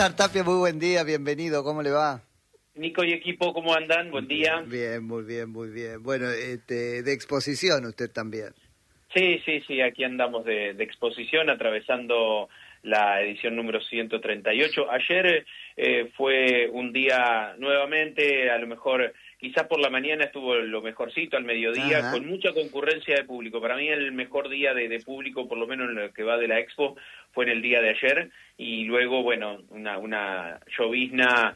Tapia, muy buen día, bienvenido, ¿cómo le va? Nico y equipo, ¿cómo andan? Buen día. Bien, muy bien, muy bien. Bueno, de exposición usted también. Sí, aquí andamos de exposición, atravesando la edición número 138. Ayer fue un día nuevamente, a lo mejor, quizás por la mañana estuvo lo mejorcito, al mediodía, Ajá. con mucha concurrencia de público. Para mí el mejor día de público, por lo menos en lo que va de la Expo, fue en el día de ayer, y luego, bueno, una llovizna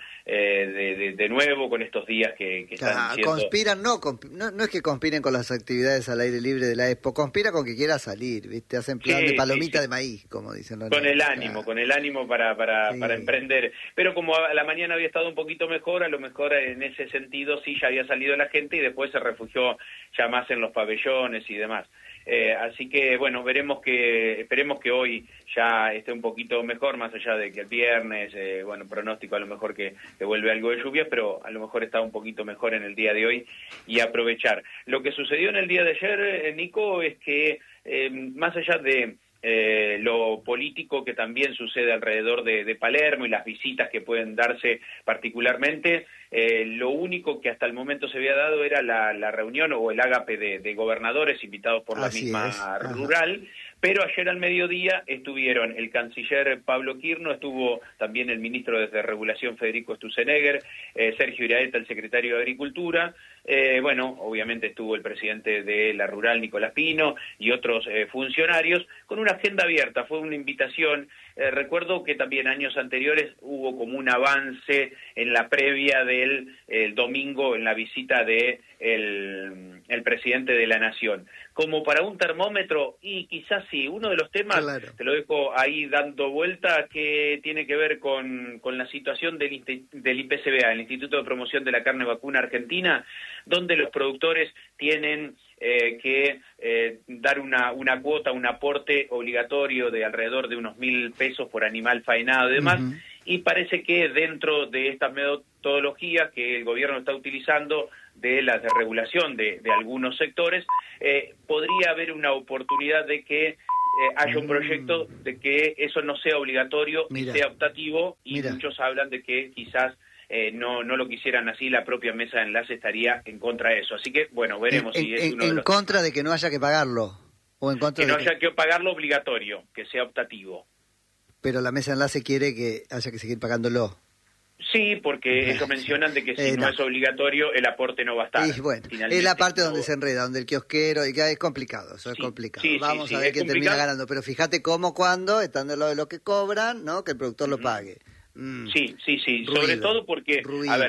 de nuevo con estos días que están siendo... Conspiran, no es que conspiren con las actividades al aire libre de la Expo, conspira con que quiera salir, ¿viste? Hacen plan de palomita de maíz, como dicen los Con el niños. ánimo para emprender. Pero como a la mañana había estado un poquito mejor, a lo mejor en ese sentido sí ya había salido la gente y después se refugió ya más en los pabellones y demás. Así que, bueno, esperemos que hoy ya esté un poquito mejor, más allá de que el viernes, pronóstico a lo mejor que vuelve algo de lluvia, pero a lo mejor está un poquito mejor en el día de hoy y aprovechar. Lo que sucedió en el día de ayer, Nico, es que más allá de lo político que también sucede alrededor de Palermo y las visitas que pueden darse particularmente, lo único que hasta el momento se había dado era la reunión o el ágape de gobernadores invitados por la misma rural, pero ayer al mediodía estuvieron el canciller Pablo Quirno, estuvo también el ministro de Regulación Federico Sturzenegger, Sergio Iraeta, el secretario de Agricultura, obviamente estuvo el presidente de la rural, Nicolás Pino, y otros funcionarios, con una agenda abierta. Fue una invitación. Recuerdo que también años anteriores hubo como un avance en la previa del domingo en la visita de el presidente de la Nación. Como para un termómetro, y quizás sí, uno de los temas, claro, te lo dejo ahí dando vuelta, que tiene que ver con la situación del IPCBA, el Instituto de Promoción de la Carne Vacuna Argentina, donde los productores tienen que dar una cuota, un aporte obligatorio de alrededor de unos 1.000 pesos por animal faenado y demás, y parece que dentro de estas metodologías que el gobierno está utilizando de la desregulación de algunos sectores, podría haber una oportunidad de que haya un proyecto de que eso no sea obligatorio y sea optativo, y muchos hablan de que quizás no lo quisieran así, la propia mesa de enlace estaría en contra de eso. Así que, bueno, veremos si es uno de los... ¿En contra de que no haya que pagarlo? ¿O en contra que no haya que pagarlo obligatorio, que sea optativo? Pero la mesa de enlace quiere que haya que seguir pagándolo. Sí, porque ellos mencionan de que si no es obligatorio, el aporte no va a estar. Y bueno, es la parte donde se enreda, donde el kiosquero, y que es complicado, eso es complicado. Vamos a ver quién termina ganando, pero fíjate cómo, cuando, estando lo de lo que cobran, ¿no? Que el productor lo pague. Sí, sobre todo porque,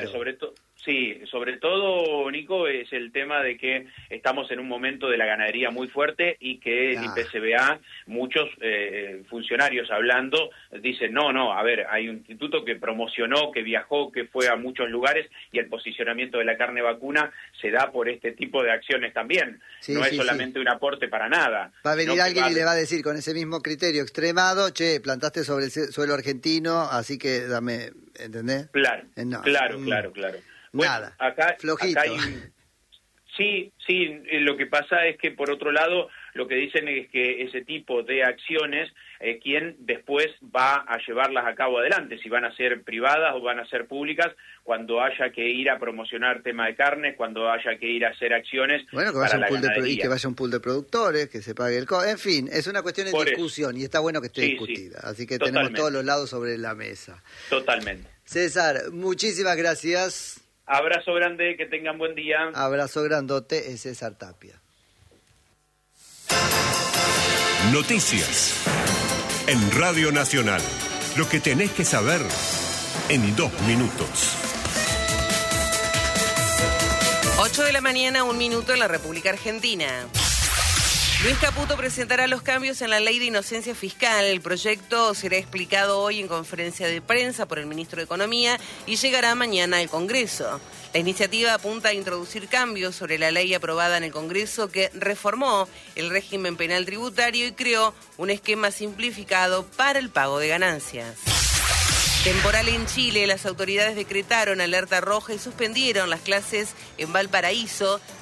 sobre todo, Nico, es el tema de que estamos en un momento de la ganadería muy fuerte y que el IPCBA, muchos funcionarios hablando, dicen, no, a ver, hay un instituto que promocionó, que viajó, que fue a muchos lugares, y el posicionamiento de la carne vacuna se da por este tipo de acciones también. No es solamente un aporte para nada. Va a venir alguien y le va a decir con ese mismo criterio extremado, plantaste sobre el suelo argentino, así que dame, ¿entendés? Claro. Bueno, nada, acá flojito. Sí, lo que pasa es que, por otro lado, lo que dicen es que ese tipo de acciones, ¿quién después va a llevarlas a cabo adelante? Si van a ser privadas o van a ser públicas, cuando haya que ir a promocionar tema de carnes, cuando haya que ir a hacer acciones que vaya para la ganadería. Y que vaya un pool de productores, que se pague el en fin, es una cuestión de discusión, y está bueno que esté discutida. Así que tenemos todos los lados sobre la mesa. Totalmente. César, muchísimas gracias. Abrazo grande, que tengan buen día. Abrazo grandote, es César Tapia. Noticias en Radio Nacional. Lo que tenés que saber en 2 minutos. 8 de la mañana, 1 minuto en la República Argentina. Luis Caputo presentará los cambios en la Ley de Inocencia Fiscal. El proyecto será explicado hoy en conferencia de prensa por el ministro de Economía y llegará mañana al Congreso. La iniciativa apunta a introducir cambios sobre la ley aprobada en el Congreso que reformó el régimen penal tributario y creó un esquema simplificado para el pago de ganancias. Temporal en Chile, las autoridades decretaron alerta roja y suspendieron las clases en Valparaíso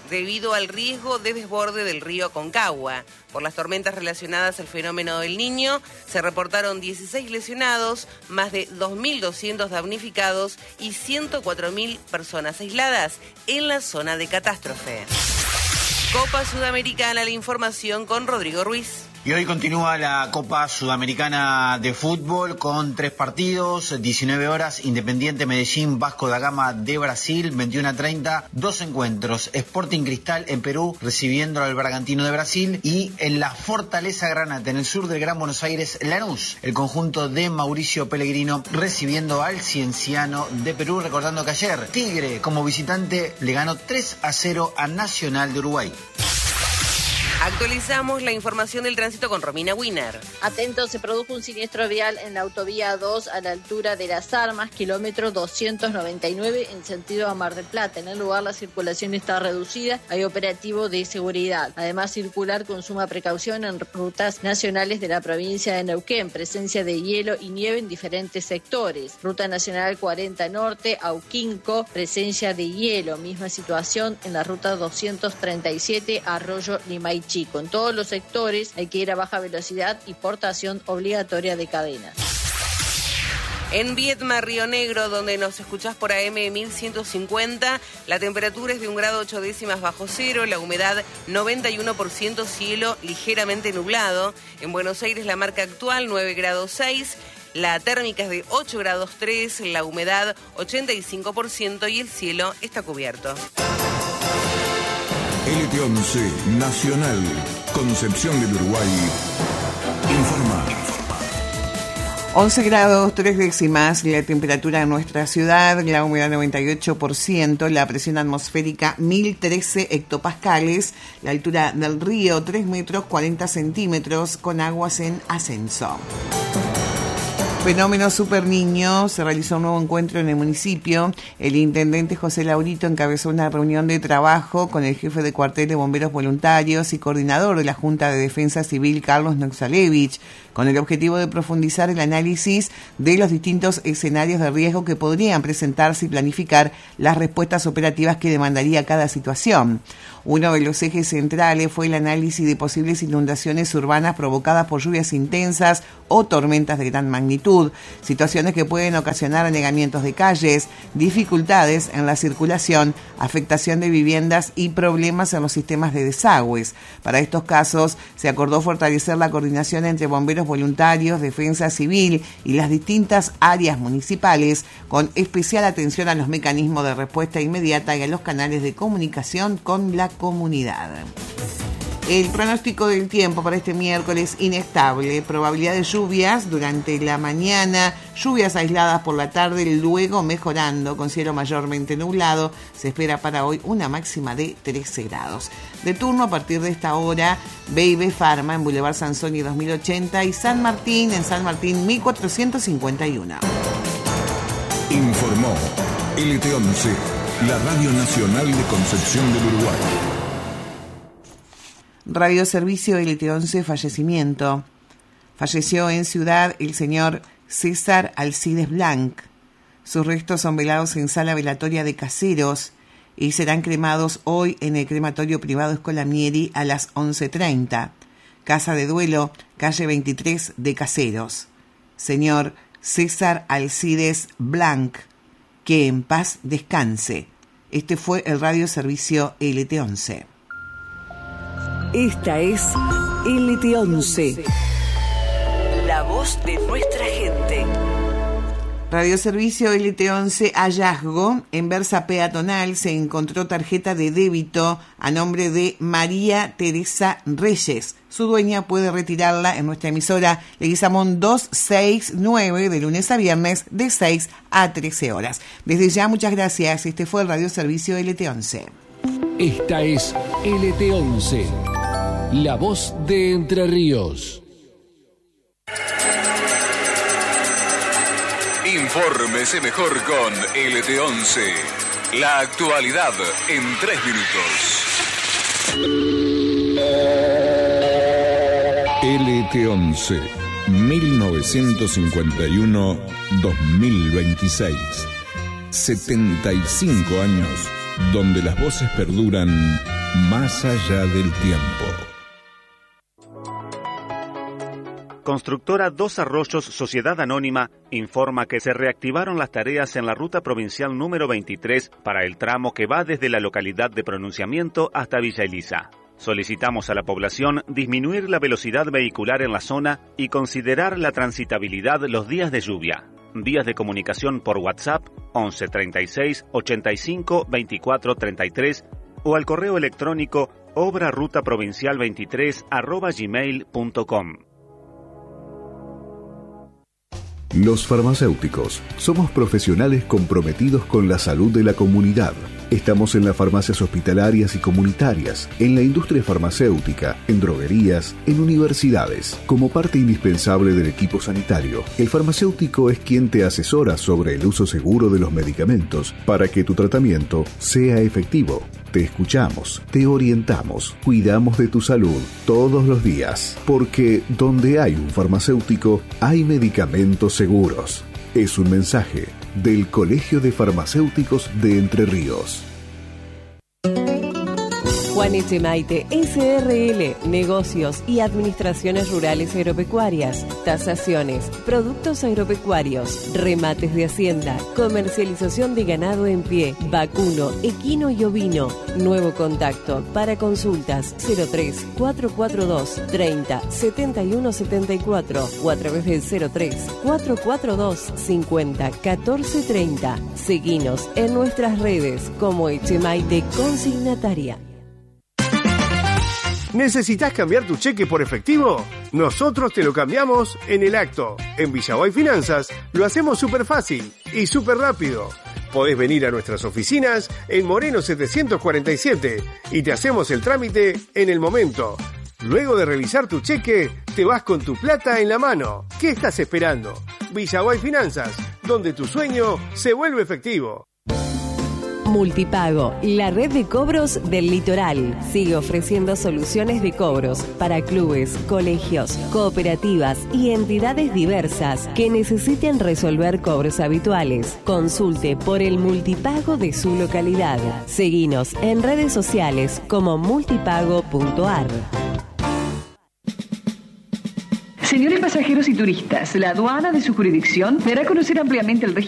debido al riesgo de desborde del río Aconcagua. Por las tormentas relacionadas al fenómeno del Niño, se reportaron 16 lesionados, más de 2.200 damnificados y 104.000 personas aisladas en la zona de catástrofe. Copa Sudamericana, la información con Rodrigo Ruiz. Y hoy continúa la Copa Sudamericana de Fútbol con 3 partidos, 19 horas, Independiente Medellín, Vasco da Gama de Brasil, 21:30, 2 encuentros, Sporting Cristal en Perú recibiendo al Bragantino de Brasil y en la Fortaleza Granate, en el sur del Gran Buenos Aires, Lanús, el conjunto de Mauricio Pellegrino recibiendo al Cienciano de Perú, recordando que ayer Tigre como visitante le ganó 3-0 a Nacional de Uruguay. Actualizamos la información del tránsito con Romina Wiener. Atentos, se produjo un siniestro vial en la autovía 2 a la altura de Las Armas, kilómetro 299 en sentido a Mar del Plata. En el lugar la circulación está reducida, hay operativo de seguridad. Además, circular con suma precaución en rutas nacionales de la provincia de Neuquén, presencia de hielo y nieve en diferentes sectores. Ruta Nacional 40 Norte, Auquinco, presencia de hielo. Misma situación en la ruta 237 Arroyo Limaich. En todos los sectores hay que ir a baja velocidad y portación obligatoria de cadenas. En Viedma, Río Negro, donde nos escuchás por AM 1150, la temperatura es de 1 grado 8 décimas bajo cero, la humedad 91%, cielo ligeramente nublado. En Buenos Aires la marca actual 9 grados 6, la térmica es de 8 grados 3, la humedad 85% y el cielo está cubierto. LT11 Nacional, Concepción del Uruguay, informa. 11 grados 3 décimas, la temperatura en nuestra ciudad, la humedad 98%, la presión atmosférica 1013 hectopascales, la altura del río 3 metros 40 centímetros con aguas en ascenso. Fenómeno Super Niño, se realizó un nuevo encuentro en el municipio. El intendente José Laurito encabezó una reunión de trabajo con el jefe de cuartel de bomberos voluntarios y coordinador de la Junta de Defensa Civil, Carlos Noxalevich, con el objetivo de profundizar el análisis de los distintos escenarios de riesgo que podrían presentarse y planificar las respuestas operativas que demandaría cada situación. Uno de los ejes centrales fue el análisis de posibles inundaciones urbanas provocadas por lluvias intensas o tormentas de gran magnitud, situaciones que pueden ocasionar anegamientos de calles, dificultades en la circulación, afectación de viviendas y problemas en los sistemas de desagües. Para estos casos, se acordó fortalecer la coordinación entre bomberos voluntarios, defensa civil y las distintas áreas municipales, con especial atención a los mecanismos de respuesta inmediata y a los canales de comunicación con la comunidad. El pronóstico del tiempo para este miércoles: inestable, probabilidad de lluvias durante la mañana, lluvias aisladas por la tarde, luego mejorando con cielo mayormente nublado. Se espera para hoy una máxima de 13 grados. De turno a partir de esta hora, B&B Pharma en Boulevard Sansoni 2080 y San Martín en San Martín 1451. Informó LT11, la Radio Nacional de Concepción del Uruguay. Radio Servicio LT11, fallecimiento. Falleció en Ciudad el señor César Alcides Blanc. Sus restos son velados en sala velatoria de Caseros y serán cremados hoy en el crematorio privado Escolamieri a las 11:30. Casa de duelo, calle 23 de Caseros. Señor César Alcides Blanc, que en paz descanse. Este fue el Radio Servicio LT11. Esta es LT11, la voz de nuestra gente. Radio Servicio LT11, hallazgo. En Versa Peatonal se encontró tarjeta de débito a nombre de María Teresa Reyes. Su dueña puede retirarla en nuestra emisora Leguizamón 269 de lunes a viernes de 6 a 13 horas. Desde ya, muchas gracias. Este fue el Radio Servicio LT11. Esta es LT11, la voz de Entre Ríos. Infórmese mejor con LT11. La actualidad en 3 minutos. LT11, 1951-2026. 75 años donde las voces perduran Más allá del tiempo. Constructora Dos Arroyos Sociedad Anónima informa que se reactivaron las tareas en la ruta provincial número 23 para el tramo que va desde la localidad de Pronunciamiento hasta Villa Elisa. Solicitamos a la población disminuir la velocidad vehicular en la zona y considerar la transitabilidad los días de lluvia. Vías de comunicación por WhatsApp 11 36 85 24 33 o al correo electrónico obrarutaprovincial23@gmail.com. Los farmacéuticos somos profesionales comprometidos con la salud de la comunidad. Estamos en las farmacias hospitalarias y comunitarias, en la industria farmacéutica, en droguerías, en universidades. Como parte indispensable del equipo sanitario, el farmacéutico es quien te asesora sobre el uso seguro de los medicamentos para que tu tratamiento sea efectivo. Te escuchamos, te orientamos, cuidamos de tu salud todos los días, porque donde hay un farmacéutico, hay medicamentos seguros. Es un mensaje del Colegio de Farmacéuticos de Entre Ríos. Juan Echemaite, SRL, negocios y administraciones rurales agropecuarias, tasaciones, productos agropecuarios, remates de hacienda, comercialización de ganado en pie, vacuno, equino y ovino. Nuevo contacto para consultas 03 442 30 71 74 o a través del 03 442 50 14 30. Seguinos en nuestras redes como Echemaite Consignataria. ¿Necesitas cambiar tu cheque por efectivo? Nosotros te lo cambiamos en el acto. En Villaguay Finanzas lo hacemos súper fácil y súper rápido. Podés venir a nuestras oficinas en Moreno 747 y te hacemos el trámite en el momento. Luego de revisar tu cheque, te vas con tu plata en la mano. ¿Qué estás esperando? Villaguay Finanzas, donde tu sueño se vuelve efectivo. Multipago, la red de cobros del litoral. Sigue ofreciendo soluciones de cobros para clubes, colegios, cooperativas y entidades diversas que necesiten resolver cobros habituales. Consulte por el multipago de su localidad. Seguinos en redes sociales como multipago.ar. Señores pasajeros y turistas, la aduana de su jurisdicción dará a conocer ampliamente el régimen